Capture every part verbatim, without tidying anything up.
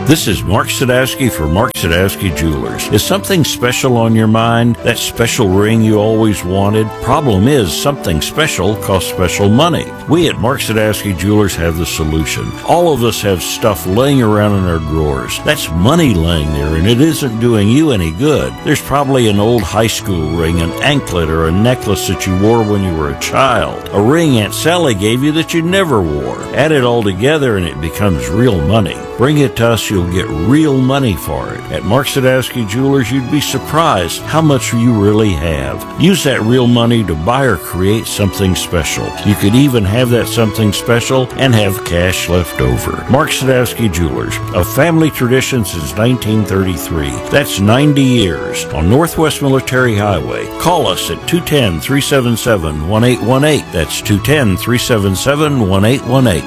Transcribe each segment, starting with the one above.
This is Mark Sadowski for Mark Sadowski Jewelers. Is something special on your mind? That special ring you always wanted? Problem is, something special costs special money. We at Mark Sadowski Jewelers have the solution. All of us have stuff laying around in our drawers. That's money laying there, and it isn't doing you any good. There's probably an old high school ring, an anklet, or a necklace that you wore when you were a child. A ring Aunt Sally gave you that you never wore. Add it all together and it becomes real money. Bring it to us, you'll get real money for it. At Mark Sadowski Jewelers, you'd be surprised how much you really have. Use that real money to buy or create something special. You could even have that something special and have cash left over. Mark Sadowski Jewelers, a family tradition since nineteen thirty-three. That's ninety years on Northwest Military Highway. Call us at two one zero, three seven seven, one eight one eight. That's two one zero, three seven seven, one eight one eight.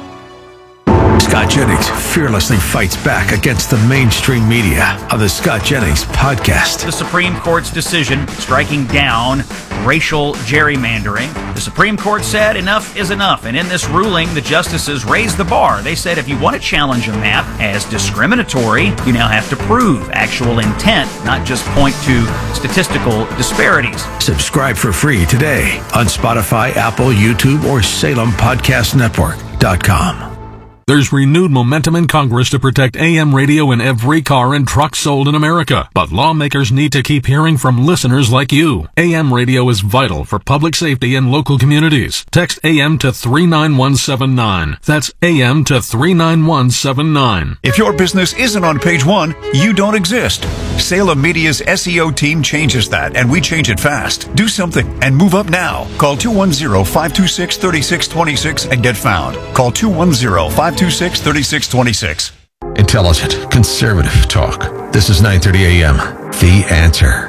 Scott Jennings fearlessly fights back against the mainstream media on the Scott Jennings podcast. The Supreme Court's decision striking down racial gerrymandering. The Supreme Court said enough is enough, and in this ruling, the justices raised the bar. They said if you want to challenge a map as discriminatory, you now have to prove actual intent, not just point to statistical disparities. Subscribe for free today on Spotify, Apple, YouTube, or Salem Podcast Network dot com. There's renewed momentum in Congress to protect A M radio in every car and truck sold in America. But lawmakers need to keep hearing from listeners like you. A M radio is vital for public safety in local communities. Text A M to three nine one seven nine. That's A M to three nine one seven nine. If your business isn't on page one, you don't exist. Salem Media's S E O team changes that, and we change it fast. Do something and move up now. Call two one zero, five two six, three six two six and get found. Call two one zero, five two six, three six two six. Intelligent, conservative talk. This is nine thirty a.m. The Answer.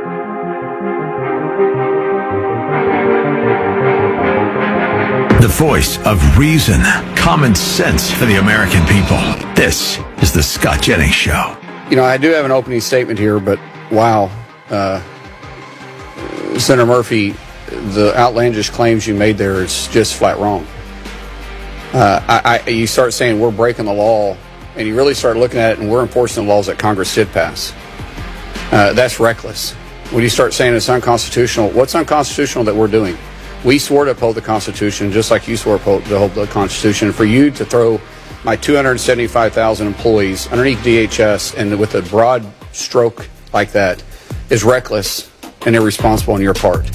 The voice of reason, common sense for the American people. This is the Scott Jennings Show. You know, I do have an opening statement here, but wow, uh, Senator Murphy, the outlandish claims you made there is just flat wrong. Uh, I, I, you start saying we're breaking the law, and you really start looking at it, and we're enforcing the laws that Congress did pass. Uh, that's reckless. When you start saying it's unconstitutional, what's unconstitutional that we're doing? We swore to uphold the Constitution, just like you swore to uphold the Constitution. For you to throw my two hundred seventy-five thousand employees underneath D H S and with a broad stroke like that is reckless and irresponsible on your part.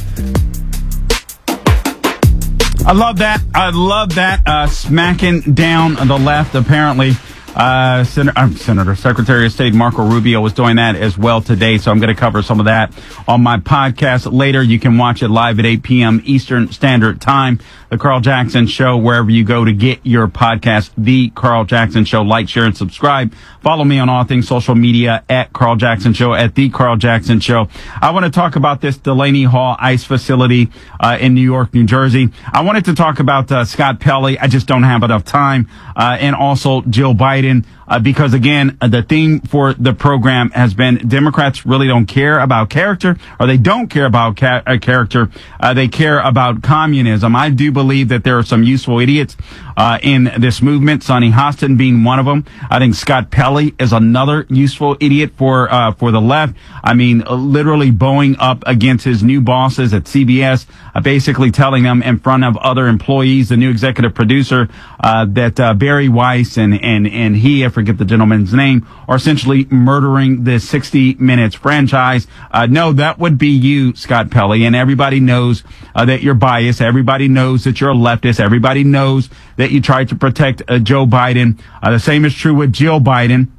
I love that. I love that. Uh, smacking down the left, apparently. Uh, Senator, uh, Senator, Secretary of State Marco Rubio was doing that as well today, so I'm going to cover some of that on my podcast later. You can watch it live at eight p.m. Eastern Standard Time. The Carl Jackson Show, wherever you go to get your podcast, The Carl Jackson Show. Like, share, and subscribe. Follow me on all things social media at Carl Jackson Show, at The Carl Jackson Show. I want to talk about this Delaney Hall ICE facility uh, in New York, New Jersey. I wanted to talk about uh, Scott Pelley. I just don't have enough time. Uh, and also Jill Biden. Uh, because, again, uh, the theme for the program has been Democrats really don't care about character, or they don't care about ca- uh, character. Uh, they care about communism. I do believe that there are some useful idiots uh, in this movement, Sonny Hostin being one of them. I think Scott Pelley is another useful idiot for uh, for the left. I mean, uh, literally bowing up against his new bosses at C B S, uh, basically telling them in front of other employees, the new executive producer, uh, that uh, Barry Weiss and, and, and he, I forget the gentleman's name, are essentially murdering the sixty minutes franchise. Uh, no, that would be you, Scott Pelley, and everybody knows uh, that you're biased. Everybody knows that you're a leftist. Everybody knows that you tried to protect uh, Joe Biden. Uh, the same is true with Jill Biden.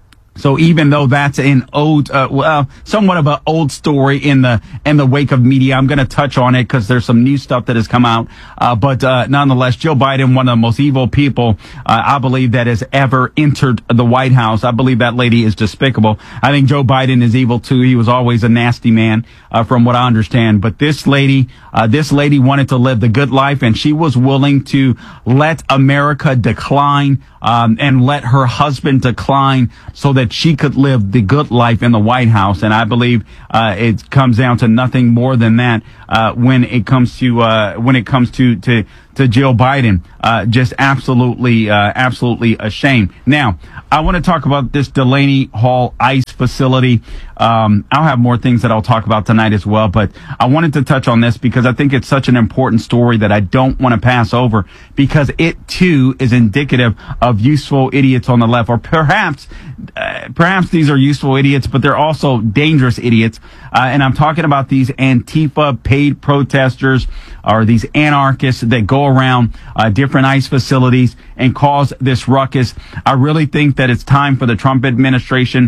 So even though that's an old, uh, well, somewhat of an old story in the in the wake of media, I'm going to touch on it because there's some new stuff that has come out. Uh, but uh, nonetheless, Jill Biden, one of the most evil people uh, I believe that has ever entered the White House. I believe that lady is despicable. I think Joe Biden is evil too. He was always a nasty man, uh, from what I understand. But this lady, uh, this lady wanted to live the good life, and she was willing to let America decline. Um, and let her husband decline so that she could live the good life in the White House. And I believe uh, it comes down to nothing more than that uh, when it comes to uh, when it comes to to to Jill Biden. Uh, just absolutely, uh, absolutely a shame. Now, I want to talk about this Delaney Hall ICE facility. Um, I'll have more things that I'll talk about tonight as well, but I wanted to touch on this because I think it's such an important story that I don't want to pass over, because it too is indicative of useful idiots on the left, or perhaps, uh, perhaps these are useful idiots, but they're also dangerous idiots. Uh, and I'm talking about these Antifa paid protesters, or these anarchists that go around uh, different ICE facilities and cause this ruckus. I really think that it's time for the Trump administration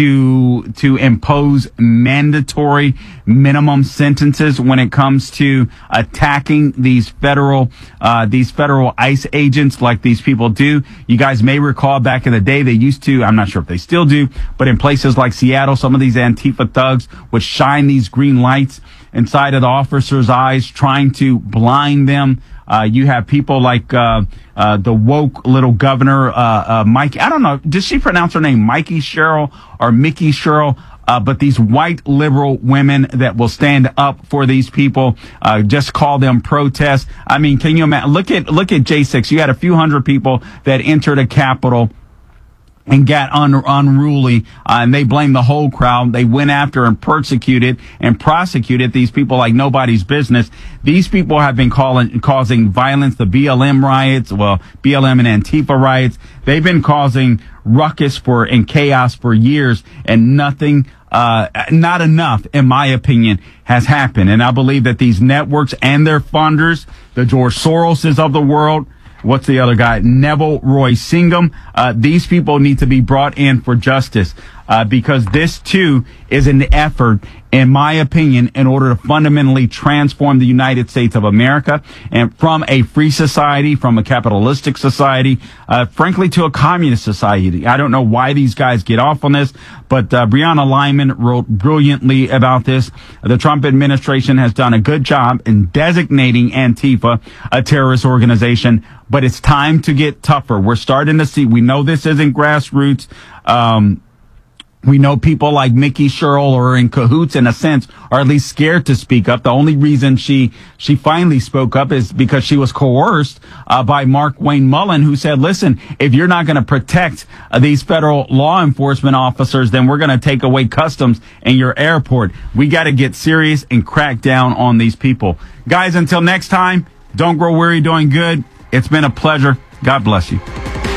to to impose mandatory minimum sentences when it comes to attacking these federal uh these federal ICE agents like these people do. You guys may recall back in the day, they used to, I'm not sure if they still do, but in places like Seattle, some of these Antifa thugs would shine these green lights inside of the officers' eyes, trying to blind them. Uh, you have people like uh, uh, the woke little governor, uh, uh, Mike. I don't know. Does she pronounce her name Mikey Sherrill or Mickey Sherrill? Uh, but these white liberal women that will stand up for these people, uh, just call them protests. I mean, can you imagine? Look at look at J six. You had a few hundred people that entered a Capitol and got un- unruly, uh, and they blamed the whole crowd. They went after and persecuted and prosecuted these people like nobody's business. These people have been calling, causing violence, the B L M riots, well, B L M and Antifa riots. They've been causing ruckus for and chaos for years, and nothing, uh, not enough, in my opinion, has happened. And I believe that these networks and their funders, the George Soroses of the world, what's the other guy? Neville Roy Singham. Uh, these people need to be brought in for justice, uh, because this too is an effort, in my opinion, in order to fundamentally transform the United States of America, and from a free society, from a capitalistic society, uh, frankly, to a communist society. I don't know why these guys get off on this, but uh, Brianna Lyman wrote brilliantly about this. The Trump administration has done a good job in designating Antifa a terrorist organization, but it's time to get tougher. We're starting to see, we know this isn't grassroots. Um, We know people like Mickey Sherrill are in cahoots in a sense, or at least scared to speak up. The only reason she she finally spoke up is because she was coerced uh, by Mark Wayne Mullen, who said, listen, if you're not going to protect uh, these federal law enforcement officers, then we're going to take away customs in your airport. We got to get serious and crack down on these people. Guys, until next time, don't grow weary doing good. It's been a pleasure. God bless you.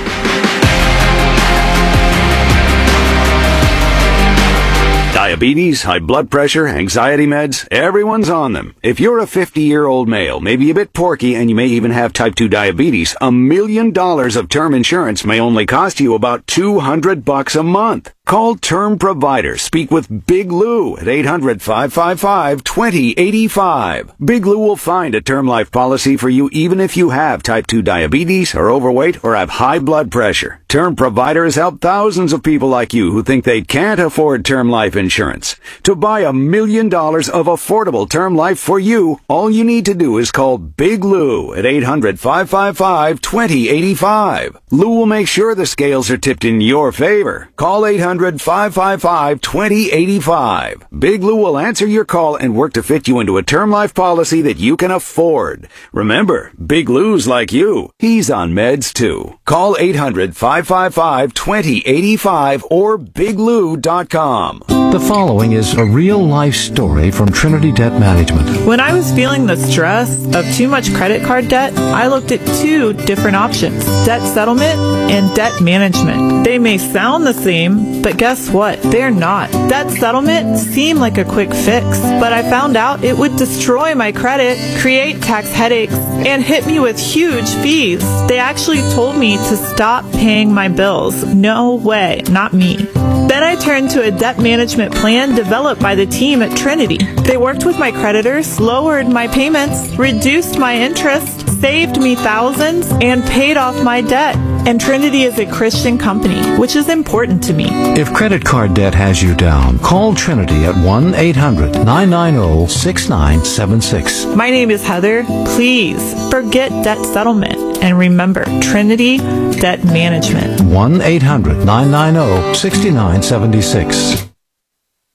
Diabetes, high blood pressure, anxiety meds, everyone's on them. If you're a fifty-year-old male, maybe a bit porky, and you may even have type two diabetes, a million dollars of term insurance may only cost you about two hundred bucks a month. Call Term Provider. Speak with Big Lou at eight hundred, five five five, two zero eight five. Big Lou will find a term life policy for you even if you have type two diabetes, are overweight, or have high blood pressure. Term Provider has helped thousands of people like you who think they can't afford term life insurance. To buy a million dollars of affordable term life for you, all you need to do is call Big Lou at eight hundred, five five five, two zero eight five. Lou will make sure the scales are tipped in your favor. Call eight hundred, five five five, two zero eight five. Big Lou will answer your call and work to fit you into a term life policy that you can afford. Remember, Big Lou's like you. He's on meds too. Call eight hundred, five five five, two zero eight five or big lou dot com. The following is a real-life story from Trinity Debt Management. When I was feeling the stress of too much credit card debt, I looked at two different options: debt settlement and debt management. They may sound the same, but guess what? They're not. Debt settlement seemed like a quick fix, but I found out it would destroy my credit, create tax headaches, and hit me with huge fees. They actually told me to stop paying my bills. No way, not me. Then I turned to a debt management plan developed by the team at Trinity. They worked with my creditors, lowered my payments, reduced my interest, saved me thousands, and paid off my debt. And Trinity is a Christian company, which is important to me. If credit card debt has you down, call Trinity at one eight hundred, nine nine zero, six nine seven six. My name is Heather. Please forget debt settlement and remember Trinity Debt Management. one eight hundred, nine nine zero, six nine seven six.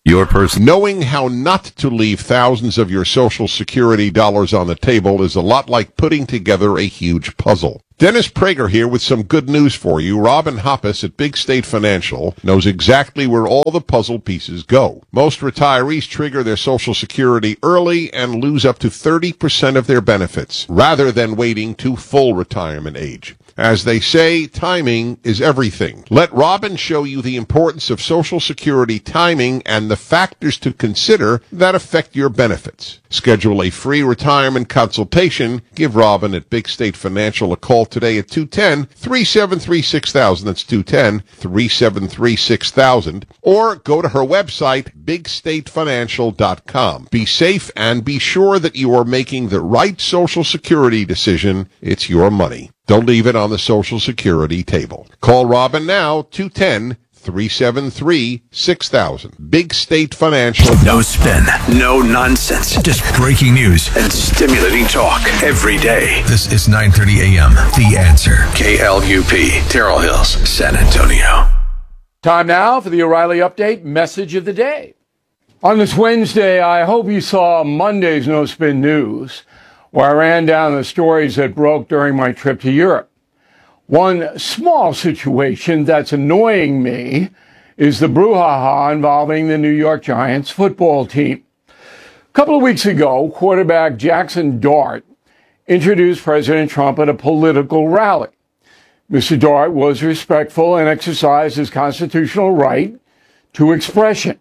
Your person. Knowing how not to leave thousands of your Social Security dollars on the table is a lot like putting together a huge puzzle. Dennis Prager here with some good news for you. Robin Hoppus at Big State Financial knows exactly where all the puzzle pieces go. Most retirees trigger their Social Security early and lose up to thirty percent of their benefits, rather than waiting to full retirement age. As they say, timing is everything. Let Robin show you the importance of Social Security timing and the factors to consider that affect your benefits. Schedule a free retirement consultation. Give Robin at Big State Financial a call today at two one zero, three seven three, six thousand. That's two one zero, three seven three, six thousand. Or go to her website, big state financial dot com. Be safe and be sure that you are making the right Social Security decision. It's your money. Don't leave it on the Social Security table. Call Robin now, two one zero, three seven three, six thousand. Big State Financial. No spin, no nonsense. Just breaking news and stimulating talk every day. This is nine thirty a.m. The Answer. K L U P, Terrell Hills, San Antonio. Time now for the O'Reilly Update Message of the Day. On this Wednesday, I hope you saw Monday's No Spin News, where I ran down the stories that broke during my trip to Europe. One small situation that's annoying me is the brouhaha involving the New York Giants football team. A couple of weeks ago, quarterback Jackson Dart introduced President Trump at a political rally. Mister Dart was respectful and exercised his constitutional right to expression.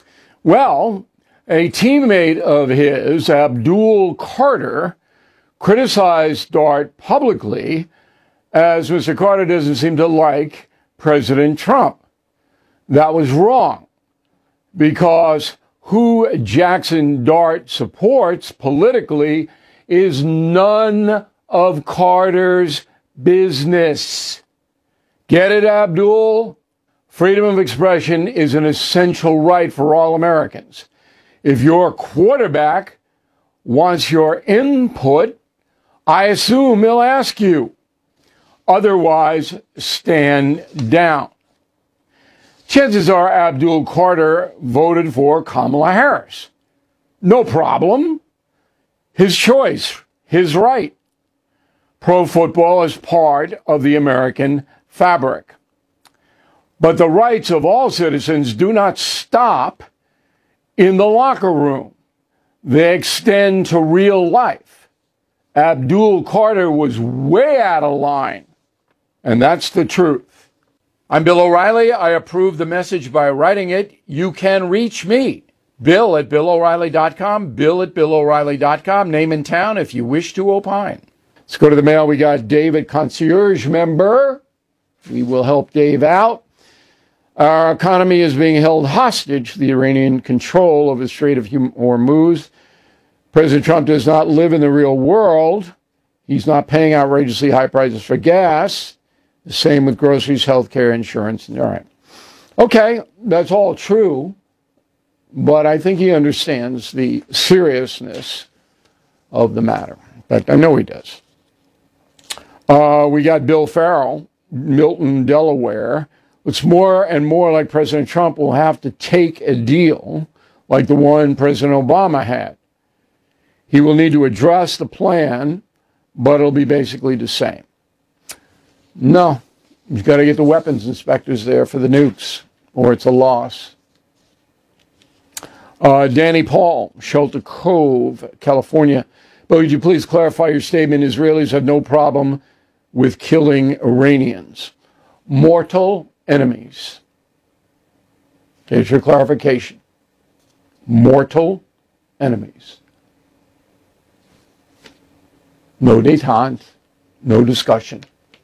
Well, a teammate of his, Abdul Carter, criticized Dart publicly, as Mister Carter doesn't seem to like President Trump. That was wrong, because who Jackson Dart supports politically is none of Carter's business. Get it, Abdul? Freedom of expression is an essential right for all Americans. If your quarterback wants your input, I assume he'll ask you. Otherwise, stand down. Chances are Abdul Carter voted for Kamala Harris. No problem. His choice, his right. Pro football is part of the American fabric. But the rights of all citizens do not stop in the locker room. They extend to real life. Abdul Carter was way out of line, and that's the truth. I'm Bill O'Reilly. I approve the message by writing it. You can reach me, Bill at Bill O'Reilly dot com, Bill at Bill O'Reilly dot com, name and town if you wish to opine. Let's go to the mail. We got David, concierge member. We will help Dave out. Our economy is being held hostage to the Iranian control of the Strait of Hormuz. President Trump does not live in the real world. He's not paying outrageously high prices for gas. The same with groceries, health care, insurance. All right. Okay, that's all true. But I think he understands the seriousness of the matter. In fact, I know he does. Uh, we got Bill Farrell, Milton, Delaware. It's more and more like President Trump will have to take a deal like the one President Obama had. He will need to address the plan, but it'll be basically the same. No, you've got to get the weapons inspectors there for the nukes, or it's a loss. Uh, Danny Paul, Shelter Cove, California. But would you please clarify your statement? Israelis have no problem with killing Iranians. Mortal enemies. Here's your clarification. Mortal enemies. No détente, no discussion.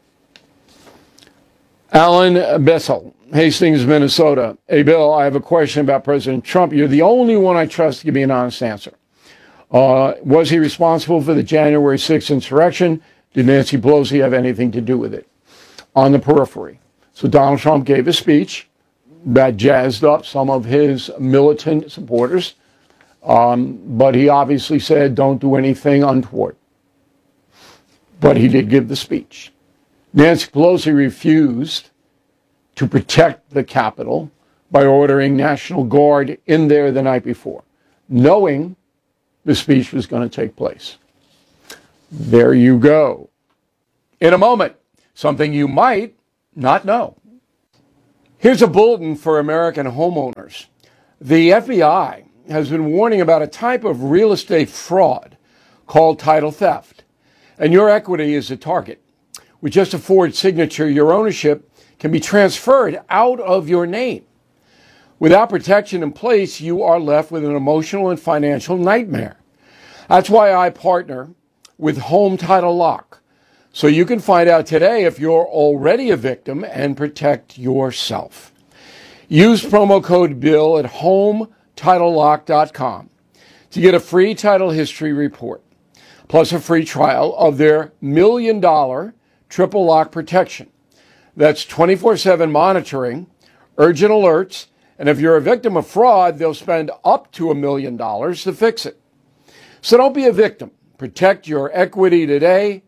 Alan Bessel, Hastings, Minnesota. Hey, Bill, I have a question about President Trump. You're the only one I trust to give me an honest answer. Uh, was he responsible for the January sixth insurrection? Did Nancy Pelosi have anything to do with it? On the periphery. So Donald Trump gave a speech that jazzed up some of his militant supporters, um, but he obviously said, don't do anything untoward. But he did give the speech. Nancy Pelosi refused to protect the Capitol by ordering National Guard in there the night before, knowing the speech was going to take place. There you go. In a moment, something you might not know. Here's a bulletin for American homeowners. The F B I has been warning about a type of real estate fraud called title theft, and your equity is a target. With just a Ford signature, your ownership can be transferred out of your name. Without protection in place, you are left with an emotional and financial nightmare. That's why I partner with Home Title Lock, so you can find out today if you're already a victim and protect yourself. Use promo code BILL at home title lock dot com to get a free title history report, plus a free trial of their million dollar triple lock protection. That's twenty-four seven monitoring, urgent alerts, and if you're a victim of fraud, they'll spend up to a million dollars to fix it. So don't be a victim. Protect your equity today.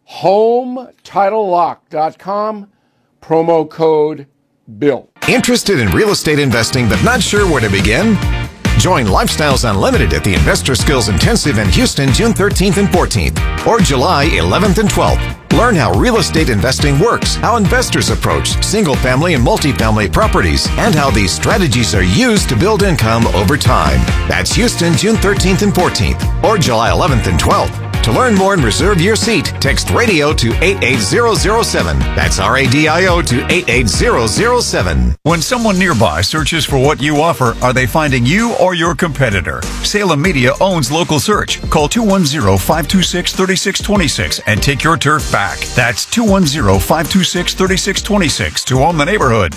home title lock dot com, promo code BILL. Interested in real estate investing but not sure where to begin? Join Lifestyles Unlimited at the Investor Skills Intensive in Houston June thirteenth and fourteenth or July eleventh and twelfth. Learn how real estate investing works, how investors approach single-family and multifamily properties, and how these strategies are used to build income over time. That's Houston June thirteenth and fourteenth or July eleventh and twelfth. To learn more and reserve your seat, text radio to eight eight zero zero seven. That's R A D I O to eight eight zero zero seven. When someone nearby searches for what you offer, are they finding you or your competitor? Salem Media owns Local Search. Call two one zero, five two six, three six two six and take your turf back. That's two one zero, five two six, three six two six to own the neighborhood.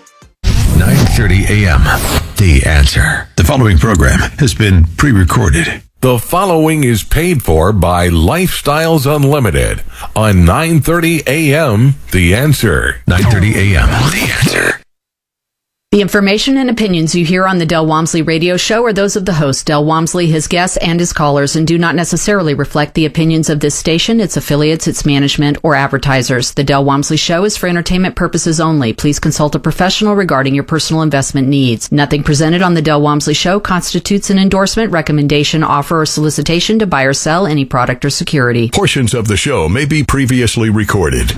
nine thirty a.m. The Answer. The following program has been pre-recorded. The following is paid for by Lifestyles Unlimited on nine thirty a.m. The Answer. nine thirty a.m. The Answer. The information and opinions you hear on the Del Walmsley radio show are those of the host, Del Walmsley, his guests, and his callers, and do not necessarily reflect the opinions of this station, its affiliates, its management, or advertisers. The Del Walmsley show is for entertainment purposes only. Please consult a professional regarding your personal investment needs. Nothing presented on the Del Walmsley show constitutes an endorsement, recommendation, offer, or solicitation to buy or sell any product or security. Portions of the show may be previously recorded.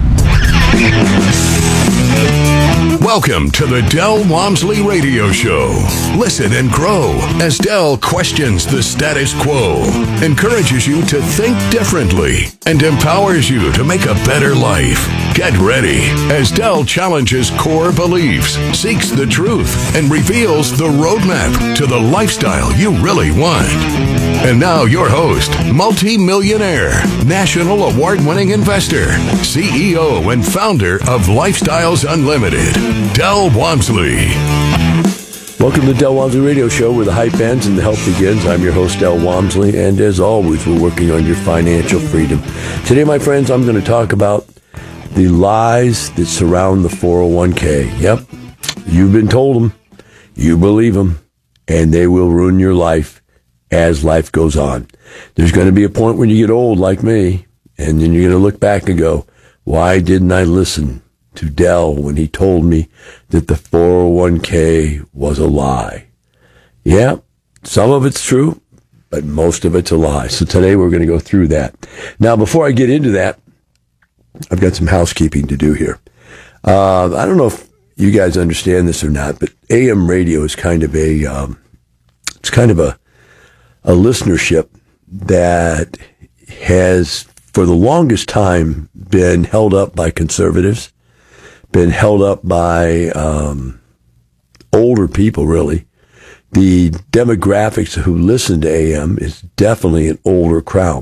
Welcome to the Del Walmsley Radio Show. Listen and grow as Del questions the status quo, encourages you to think differently, and empowers you to make a better life. Get ready as Del challenges core beliefs, seeks the truth, and reveals the roadmap to the lifestyle you really want. And now your host, multi-millionaire, national award-winning investor, C E O and founder of Lifestyles Unlimited, Del Walmsley. Welcome to the Del Walmsley Radio Show, where the hype ends and the help begins. I'm your host, Del Walmsley, and as always, we're working on your financial freedom. Today, my friends, I'm going to talk about the lies that surround the four oh one k. Yep, you've been told them, you believe them, and they will ruin your life as life goes on. There's going to be a point when you get old like me, and then you're going to look back and go, why didn't I listen to Del when he told me that the four oh one k was a lie? Yeah, some of it's true, but most of it's a lie. So today we're going to go through that. Now, before I get into that, I've got some housekeeping to do here. Uh, I don't know if you guys understand this or not, but A M radio is kind of a, um, it's kind of a, a listenership that has, for the longest time, been held up by conservatives, been held up by um, older people, really. The demographics who listen to A M is definitely an older crowd.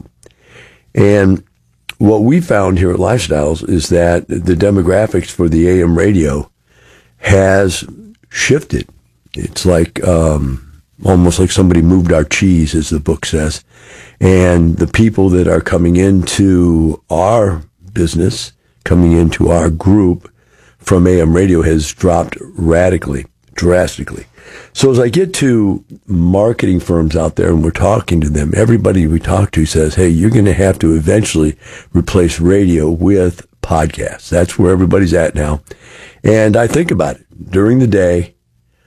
And what we found here at Lifestyles is that the demographics for the A M radio has shifted. It's like um, almost like somebody moved our cheese, as the book says. And the people that are coming into our business, coming into our group from A M radio has dropped radically, drastically. So as I get to marketing firms out there and we're talking to them, everybody we talk to says, hey, you're going to have to eventually replace radio with podcasts. That's where everybody's at now. And I think about it. During the day,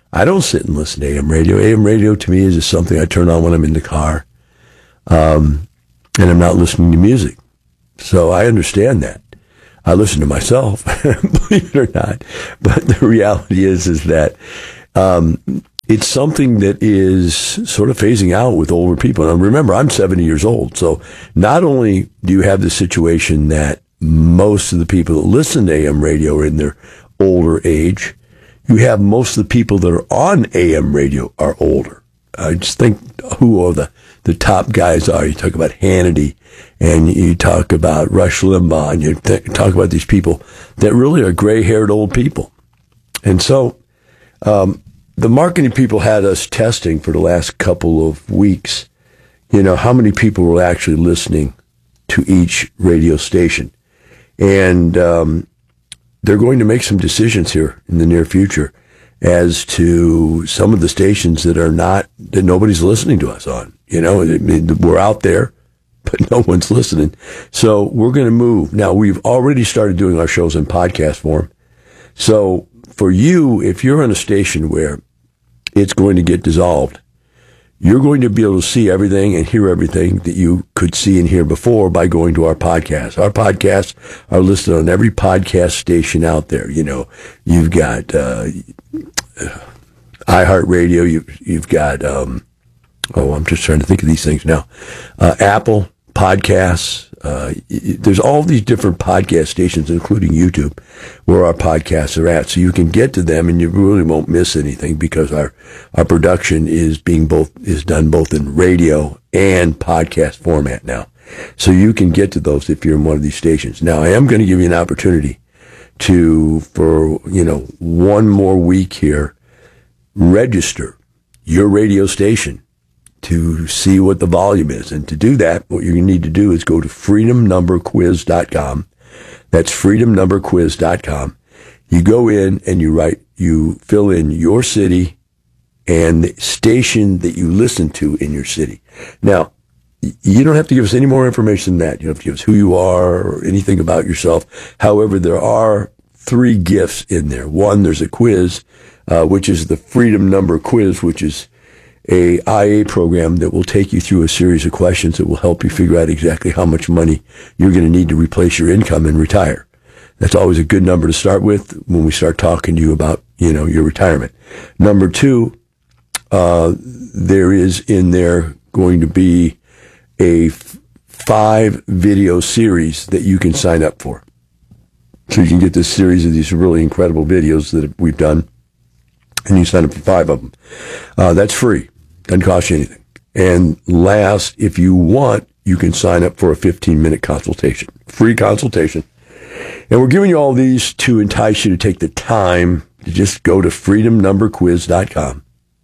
I don't sit and listen to A M radio. A M radio to me is just something I turn on when I'm in the car, um, and I'm not listening to music. So I understand that. I listen to myself, believe it or not. But the reality is, is that um, it's something that is sort of phasing out with older people. And remember, I'm seventy years old. So not only do you have the situation that most of the people that listen to A M radio are in their older age, you have most of the people that are on A M radio are older. I just think who are the, the top guys are. You talk about Hannity, and you talk about Rush Limbaugh, and you th- talk about these people that really are gray-haired old people. And so um, the marketing people had us testing for the last couple of weeks, you know, how many people were actually listening to each radio station. And um, they're going to make some decisions here in the near future as to some of the stations that are not, that nobody's listening to us on. You know, I mean, we're out there, but no one's listening. So we're going to move. Now, we've already started doing our shows in podcast form. So for you, if you're on a station where it's going to get dissolved, you're going to be able to see everything and hear everything that you could see and hear before by going to our podcast. Our podcasts are listed on every podcast station out there. You know, you've got uh, iHeartRadio, you've, you've got, um, oh, I'm just trying to think of these things now, uh, Apple Podcasts. Uh, there's all these different podcast stations, including YouTube, where our podcasts are at. So you can get to them and you really won't miss anything because our, our production is being both, is done both in radio and podcast format now. So you can get to those if you're in one of these stations. Now, I am going to give you an opportunity to, for, you know, one more week here, register your radio station to see what the volume is. And to do that, what you need to do is go to freedom number quiz dot com. That's freedom number quiz dot com. You go in and you write, you fill in your city and the station that you listen to in your city. Now, you don't have to give us any more information than that. You don't have to give us who you are or anything about yourself. However, there are three gifts in there. One, there's a quiz, uh, which is the Freedom Number Quiz, which is a I A program that will take you through a series of questions that will help you figure out exactly how much money you're going to need to replace your income and retire. That's always a good number to start with when we start talking to you about, you know, your retirement. Number two, uh, there is in there going to be a f- five video series that you can sign up for. So you can get this series of these really incredible videos that we've done, and you sign up for five of them. Uh, that's free. Doesn't cost you anything. And last, if you want, you can sign up for a fifteen-minute consultation. Free consultation. And we're giving you all these to entice you to take the time to just go to freedom number quiz dot com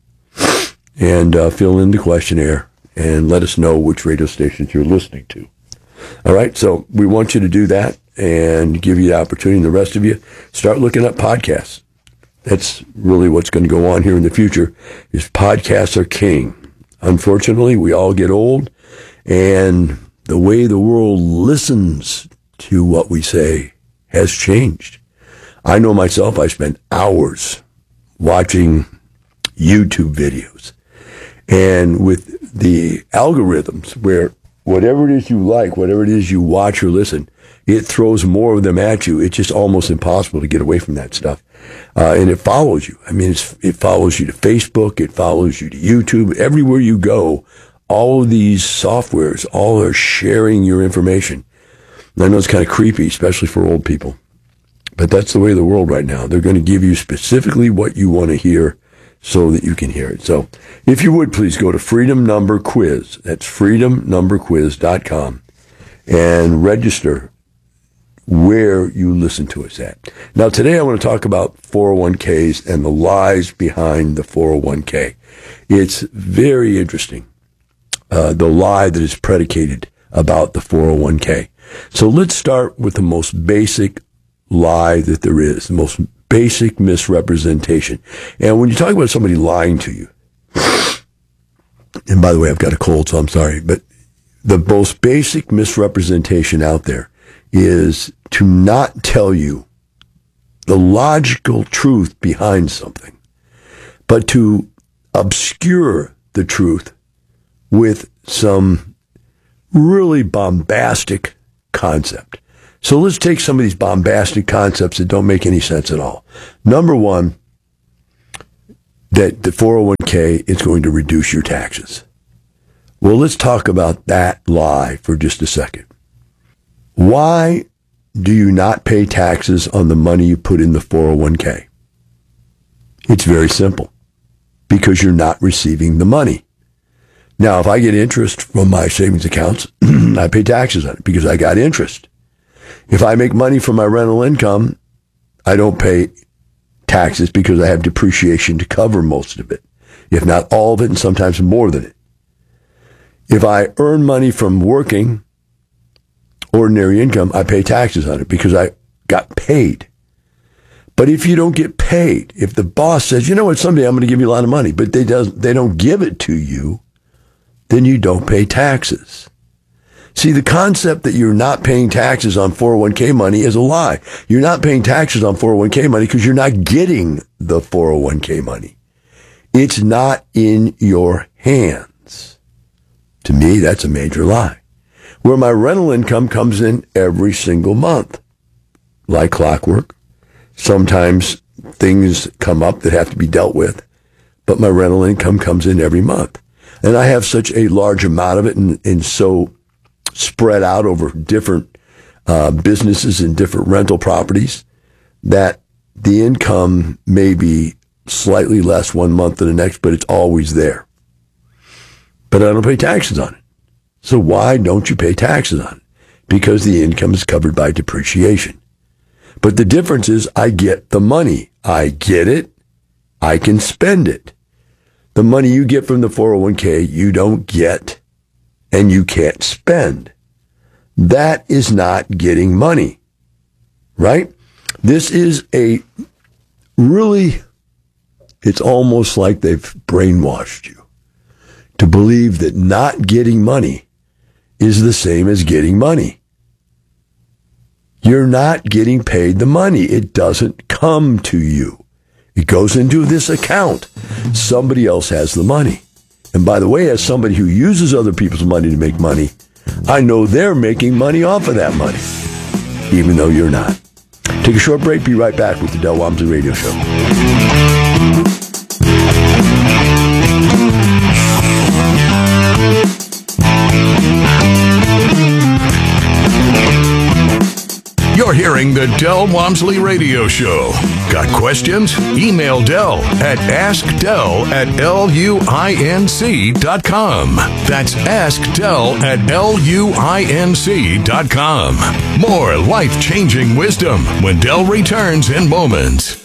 and uh, fill in the questionnaire and let us know which radio stations you're listening to. All right, so we want you to do that and give you the opportunity, and the rest of you, start looking up podcasts. That's really what's going to go on here in the future, is podcasts are king. Unfortunately, we all get old, and the way the world listens to what we say has changed. I know myself, I spend hours watching YouTube videos. And with the algorithms where whatever it is you like, whatever it is you watch or listen, it throws more of them at you. It's just almost impossible to get away from that stuff. Uh, and it follows you. I mean, it's, it follows you to Facebook. It follows you to YouTube. Everywhere you go, all of these softwares, all are sharing your information. And I know it's kind of creepy, especially for old people. But that's the way of the world right now. They're going to give you specifically what you want to hear so that you can hear it. So if you would, please go to Freedom Number Quiz. That's freedom number quiz dot com and register where you listen to us at. Now, today I want to talk about four oh one k's and the lies behind the four oh one k. It's very interesting, uh, the lie that is predicated about the four oh one k. So let's start with the most basic lie that there is, the most basic misrepresentation. And when you talk about somebody lying to you, and by the way, I've got a cold, so I'm sorry, but the most basic misrepresentation out there is to not tell you the logical truth behind something, but to obscure the truth with some really bombastic concept. So let's take some of these bombastic concepts that don't make any sense at all. Number one, that the four oh one k is going to reduce your taxes. Well, let's talk about that lie for just a second. Why do you not pay taxes on the money you put in the four oh one k? It's very simple. Because you're not receiving the money. Now, if I get interest from my savings accounts, I pay taxes on it because I got interest. If I make money from my rental income, I don't pay taxes because I have depreciation to cover most of it, if not all of it, and sometimes more than it. If I earn money from working, ordinary income, I pay taxes on it because I got paid. But if you don't get paid, if the boss says, you know what, someday I'm going to give you a lot of money, but they does they don't give it to you, then you don't pay taxes. See, the concept that you're not paying taxes on four oh one k money is a lie. You're not paying taxes on four oh one k money because you're not getting the four oh one k money. It's not in your hands. To me, that's a major lie. Where my rental income comes in every single month, like clockwork. Sometimes things come up that have to be dealt with, but my rental income comes in every month. And I have such a large amount of it and, and so spread out over different uh, businesses and different rental properties that the income may be slightly less one month than the next, but it's always there. But I don't pay taxes on it. So why don't you pay taxes on it? Because the income is covered by depreciation. But the difference is I get the money. I get it. I can spend it. The money you get from the four oh one k, you don't get and you can't spend. That is not getting money, right? This is a really, it's almost like they've brainwashed you to believe that not getting money is the same as getting money. You're not getting paid the money. It doesn't come to you. It goes into this account. Somebody else has the money. And by the way, as somebody who uses other people's money to make money, I know they're making money off of that money, even though you're not. Take a short break. Be right back with the Del Walmsley Radio Show. You're hearing the Del Walmsley Radio Show. Got questions? Email Del at askdel at luinc dot com. That's askdel at luinc dot com. More life-changing wisdom when Del returns in moments.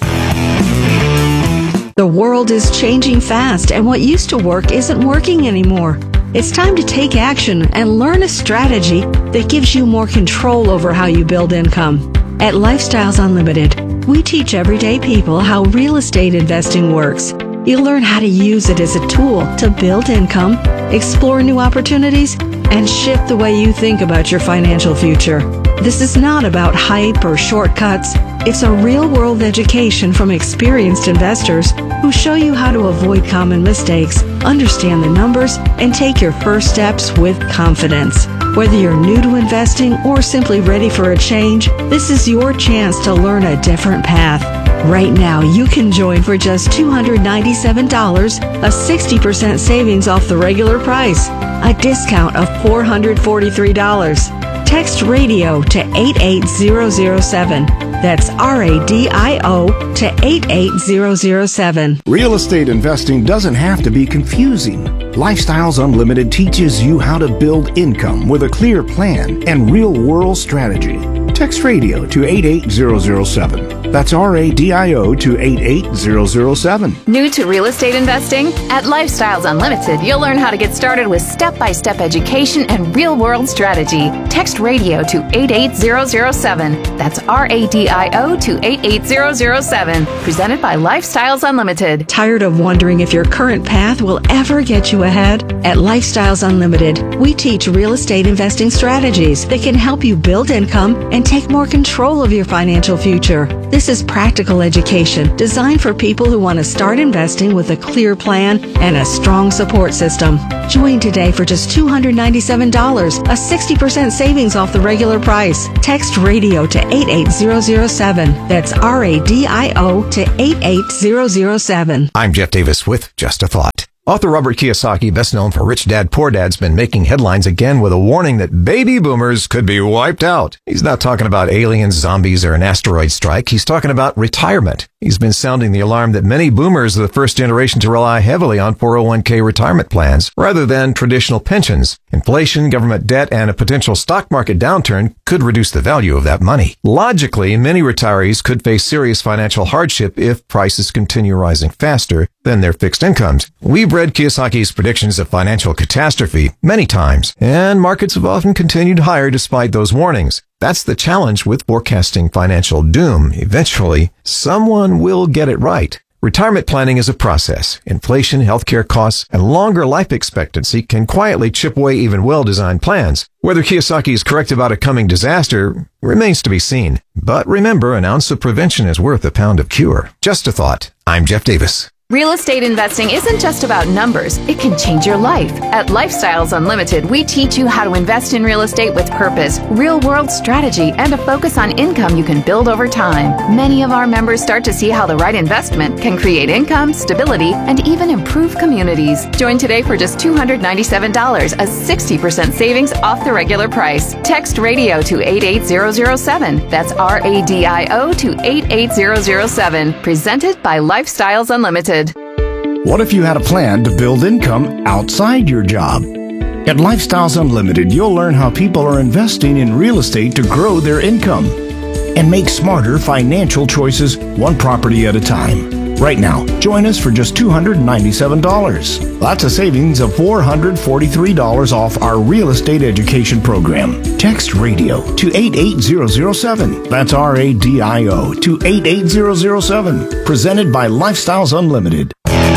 The world is changing fast, and what used to work isn't working anymore. It's time to take action and learn a strategy that gives you more control over how you build income. At Lifestyles Unlimited, we teach everyday people how real estate investing works. You'll learn how to use it as a tool to build income, explore new opportunities, and shift the way you think about your financial future. This is not about hype or shortcuts. It's a real-world education from experienced investors who show you how to avoid common mistakes, understand the numbers, and take your first steps with confidence. Whether you're new to investing or simply ready for a change, this is your chance to learn a different path. Right now, you can join for just two hundred ninety-seven dollars, a sixty percent savings off the regular price, a discount of four hundred forty-three dollars. Text RADIO to eight eight zero zero seven. That's R A D I O to eight eight zero zero seven. Real estate investing doesn't have to be confusing. Lifestyles Unlimited teaches you how to build income with a clear plan and real-world strategy. Text RADIO to eight eight zero zero seven. That's R A D I O to eight eight zero zero seven. New to real estate investing? At Lifestyles Unlimited, you'll learn how to get started with step-by-step education and real-world strategy. Text RADIO to eight eight zero zero seven. That's R A D I O to eight eight zero zero seven. Presented by Lifestyles Unlimited. Tired of wondering if your current path will ever get you ahead? At Lifestyles Unlimited, we teach real estate investing strategies that can help you build income and take more control of your financial future. This is practical education designed for people who want to start investing with a clear plan and a strong support system. Join today for just two hundred ninety-seven dollars, a sixty percent savings off the regular price. Text radio to eight eight zero zero seven. That's R A D I O to eight eight zero zero seven. I'm Jeff Davis with Just a Thought. Author Robert Kiyosaki, best known for Rich Dad, Poor Dad's been making headlines again with a warning that baby boomers could be wiped out. He's not talking about aliens, zombies, or an asteroid strike. He's talking about retirement. He's been sounding the alarm that many boomers are the first generation to rely heavily on four oh one k retirement plans rather than traditional pensions. Inflation, government debt, and a potential stock market downturn could reduce the value of that money. Logically, many retirees could face serious financial hardship if prices continue rising faster than their fixed incomes. We've read Kiyosaki's predictions of financial catastrophe many times, and markets have often continued higher despite those warnings. That's the challenge with forecasting financial doom. Eventually, someone will get it right. Retirement planning is a process. Inflation, healthcare costs, and longer life expectancy can quietly chip away even well-designed plans. Whether Kiyosaki is correct about a coming disaster remains to be seen. But remember, an ounce of prevention is worth a pound of cure. Just a thought. I'm Jeff Davis. Real estate investing isn't just about numbers. It can change your life. At Lifestyles Unlimited, we teach you how to invest in real estate with purpose, real-world strategy, and a focus on income you can build over time. Many of our members start to see how the right investment can create income, stability, and even improve communities. Join today for just two hundred ninety-seven dollars, a sixty percent savings off the regular price. Text radio to eight eight zero zero seven. That's R A D I O to eight eight zero zero seven. Presented by Lifestyles Unlimited. What if you had a plan to build income outside your job? At Lifestyles Unlimited, you'll learn how people are investing in real estate to grow their income and make smarter financial choices one property at a time. Right now, join us for just two hundred ninety-seven dollars. That's a savings of four hundred forty-three dollars off our real estate education program. Text radio to eight eight zero zero seven. That's R A D I O to eight eight zero zero seven. Presented by Lifestyles Unlimited.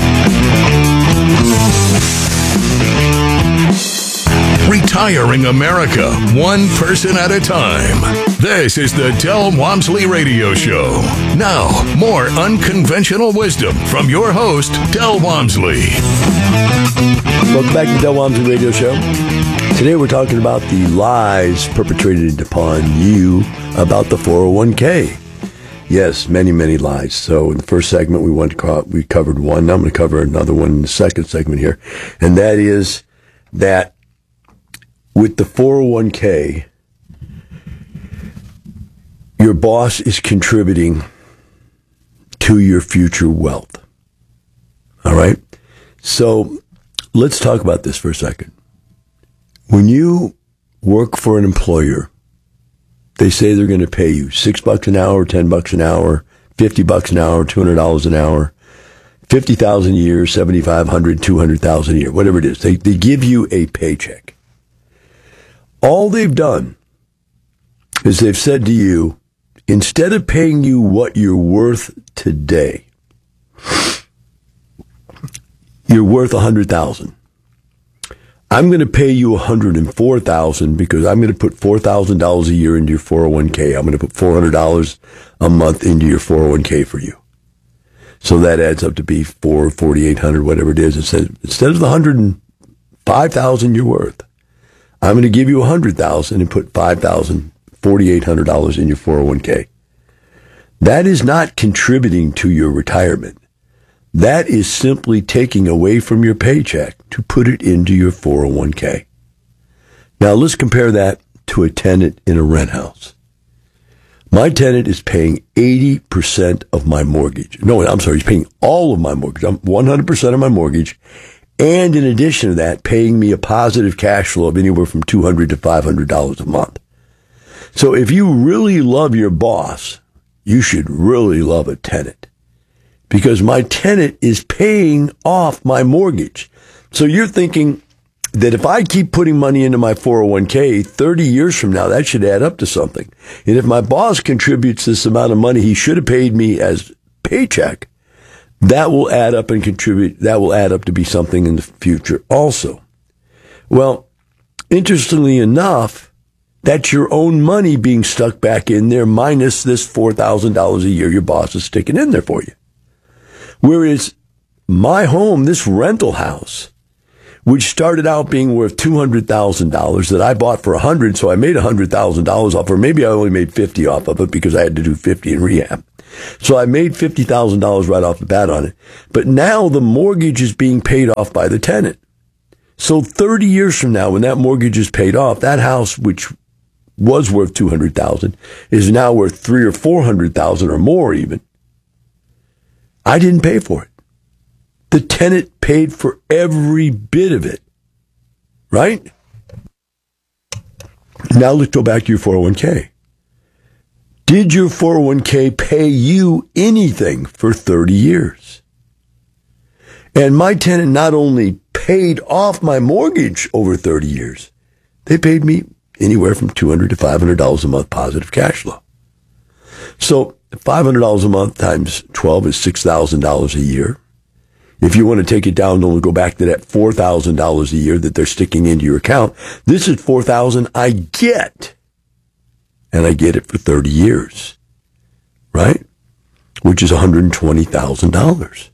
Retiring America, one person at a time. This is the Del Walmsley Radio Show. Now, more unconventional wisdom from your host, Del Walmsley. Welcome back to the Del Walmsley Radio Show. Today we're talking about the lies perpetrated upon you about the four oh one k. Yes, many, many lies. So in the first segment, we went to co- we covered one. Now I'm going to cover another one in the second segment here. And that is that with the four oh one k, your boss is contributing to your future wealth. All right? So let's talk about this for a second. When you work for an employer, they say they're going to pay you six bucks an hour, ten bucks an hour, fifty bucks an hour, two hundred dollars an hour, fifty thousand a year, seventy-five hundred, two hundred thousand a year, whatever it is. They, they give you a paycheck. All they've done is they've said to you, instead of paying you what you're worth today, you're worth one hundred thousand dollars. I'm going to pay you one hundred four thousand dollars because I'm going to put four thousand dollars a year into your four oh one k. I'm going to put four hundred dollars a month into your four oh one k for you. So that adds up to be four, forty-eight hundred, whatever it is. It says, instead of the one hundred five thousand you're worth, I'm going to give you one hundred thousand and put five thousand, forty-eight hundred dollars in your four oh one k. That is not contributing to your retirement. That is simply taking away from your paycheck to put it into your four oh one k. Now let's compare that to a tenant in a rent house. My tenant is paying eighty percent of my mortgage. No, I'm sorry, he's paying all of my mortgage. I'm one hundred percent of my mortgage. And in addition to that, paying me a positive cash flow of anywhere from two hundred dollars to five hundred dollars a month. So if you really love your boss, you should really love a tenant. Because my tenant is paying off my mortgage. So you're thinking that if I keep putting money into my four oh one k, thirty years from now, that should add up to something. And if my boss contributes this amount of money he should have paid me as paycheck, that will add up and contribute. That will add up to be something in the future also. Well, interestingly enough, That's your own money being stuck back in there minus this four thousand dollars a year your boss is sticking in there for you. Whereas my home, this rental house, which started out being worth two hundred thousand dollars that I bought for one hundred dollars, so I made one hundred thousand dollars off, or maybe I only made fifty off of it because I had to do fifty in rehab. So I made fifty thousand dollars right off the bat on it. But now the mortgage is being paid off by the tenant. So thirty years from now, when that mortgage is paid off, that house, which was worth two hundred thousand dollars, is now worth three or four hundred thousand dollars or more even. I didn't pay for it. The tenant paid for every bit of it. Right? Now let's go back to your four oh one k. Did your four oh one k pay you anything for thirty years? And my tenant not only paid off my mortgage over thirty years, they paid me anywhere from two hundred dollars to five hundred dollars a month positive cash flow. So five hundred dollars a month times twelve is six thousand dollars a year. If you want to take it down and only go back to that four thousand dollars a year that they're sticking into your account, this is four thousand dollars I get. And I get it for thirty years. Right? Which is one hundred twenty thousand dollars.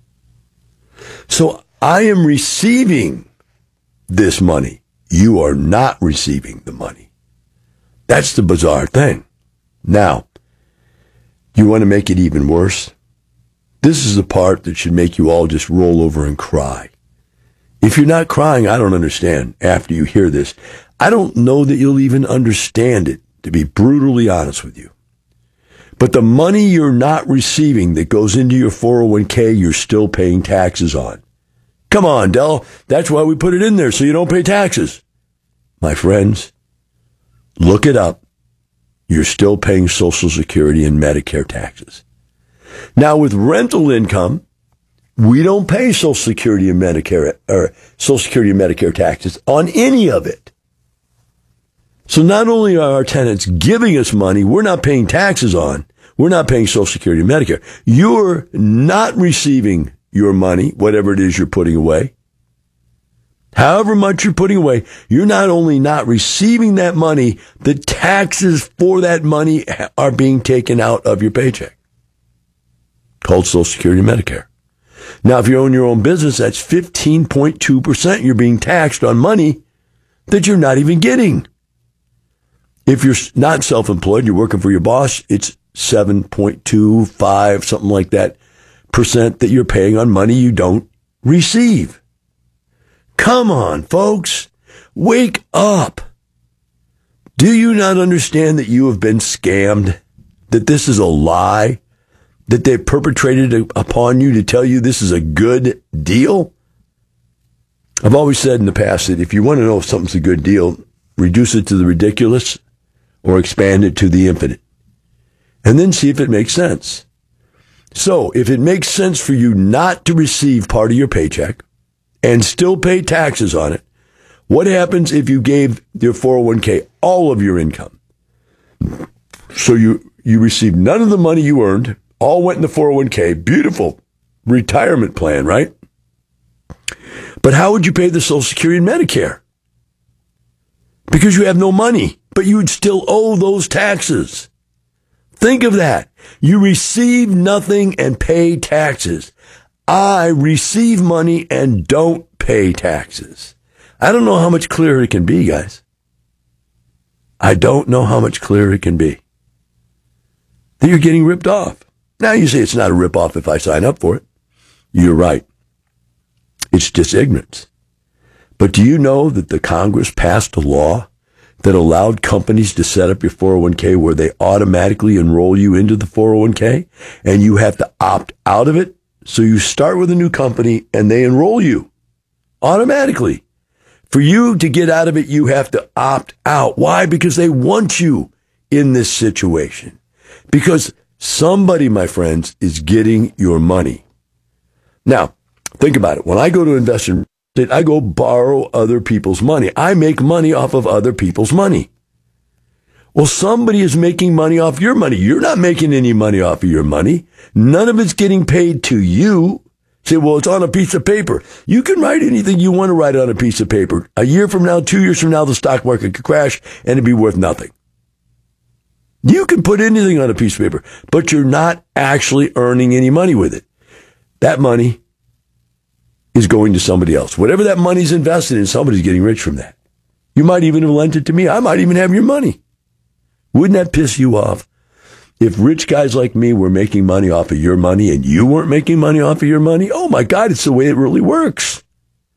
So I am receiving this money. You are not receiving the money. That's the bizarre thing. Now, you want to make it even worse? This is the part that should make you all just roll over and cry. If you're not crying, I don't understand after you hear this. I don't know that you'll even understand it, to be brutally honest with you. But the money you're not receiving that goes into your four oh one k, you're still paying taxes on. Come on, Del. That's why we put it in there, so you don't pay taxes. My friends, look it up. You're still paying Social Security and Medicare taxes. Now, with rental income, we don't pay Social Security and Medicare, or Social Security and Medicare taxes on any of it. So not only are our tenants giving us money we're not paying taxes on, we're not paying Social Security and Medicare. You're not receiving your money, whatever it is you're putting away. However much you're putting away, you're not only not receiving that money, the taxes for that money are being taken out of your paycheck. Called Social Security and Medicare. Now, if you own your own business, that's fifteen point two percent you're being taxed on money that you're not even getting. If you're not self-employed, you're working for your boss, it's seven point two five, something like that, percent that you're paying on money you don't receive. Come on, folks. Wake up. Do you not understand that you have been scammed? That this is a lie? That they've perpetrated upon you to tell you this is a good deal? I've always said in the past that if you want to know if something's a good deal, reduce it to the ridiculous or expand it to the infinite. And then see if it makes sense. So, if it makes sense for you not to receive part of your paycheck and still pay taxes on it, what happens if you gave your four oh one k all of your income? So you, you received none of the money you earned, all went in the four oh one k, beautiful retirement plan, right? But how would you pay the Social Security and Medicare? Because you have no money, but you would still owe those taxes. Think of that. You receive nothing and pay taxes. I receive money and don't pay taxes. I don't know how much clearer it can be, guys. I don't know how much clearer it can be. That you're getting ripped off. Now you say it's not a rip-off if I sign up for it. You're right. It's just ignorance. But do you know that the Congress passed a law that allowed companies to set up your four oh one k where they automatically enroll you into the four oh one k and you have to opt out of it? So you start with a new company and they enroll you automatically. For you to get out of it, you have to opt out. Why? Because they want you in this situation. Because somebody, my friends, is getting your money. Now, think about it. When I go to invest in real estate, I go borrow other people's money. I make money off of other people's money. Well, somebody is making money off your money. You're not making any money off of your money. None of it's getting paid to you. Say, well, it's on a piece of paper. You can write anything you want to write on a piece of paper. A year from now, two years from now, the stock market could crash and it'd be worth nothing. You can put anything on a piece of paper, but you're not actually earning any money with it. That money is going to somebody else. Whatever that money's invested in, somebody's getting rich from that. You might even have lent it to me. I might even have your money. Wouldn't that piss you off? If rich guys like me were making money off of your money and you weren't making money off of your money, oh my God, it's the way it really works.